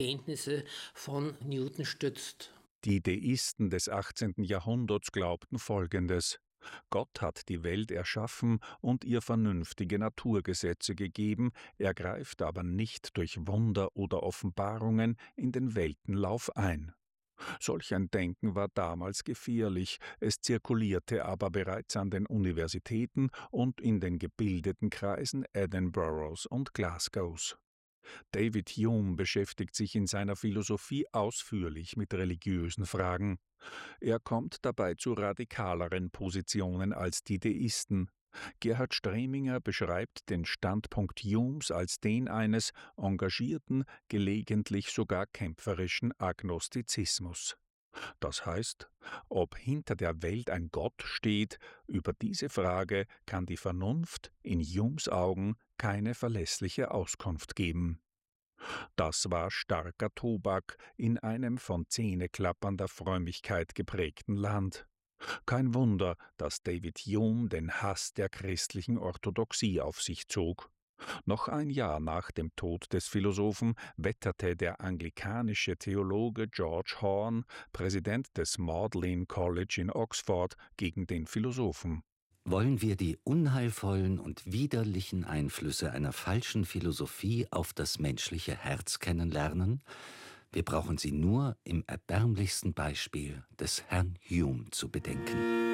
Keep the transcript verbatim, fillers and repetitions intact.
Erkenntnisse von Newton stützt. Die Deisten des achtzehnten Jahrhunderts glaubten Folgendes: Gott hat die Welt erschaffen und ihr vernünftige Naturgesetze gegeben, er greift aber nicht durch Wunder oder Offenbarungen in den Weltenlauf ein. Solch ein Denken war damals gefährlich, es zirkulierte aber bereits an den Universitäten und in den gebildeten Kreisen Edinburghs und Glasgows. David Hume beschäftigt sich in seiner Philosophie ausführlich mit religiösen Fragen. Er kommt dabei zu radikaleren Positionen als die Deisten. Gerhard Streminger beschreibt den Standpunkt Humes als den eines engagierten, gelegentlich sogar kämpferischen Agnostizismus. Das heißt, ob hinter der Welt ein Gott steht, über diese Frage kann die Vernunft in Humes Augen keine verlässliche Auskunft geben. Das war starker Tobak in einem von zähneklappernder Frömmigkeit geprägten Land. Kein Wunder, dass David Hume den Hass der christlichen Orthodoxie auf sich zog. Noch ein Jahr nach dem Tod des Philosophen wetterte der anglikanische Theologe George Horne, Präsident des Magdalen College in Oxford, gegen den Philosophen. Wollen wir die unheilvollen und widerlichen Einflüsse einer falschen Philosophie auf das menschliche Herz kennenlernen? Wir brauchen sie nur im erbärmlichsten Beispiel des Herrn Hume zu bedenken.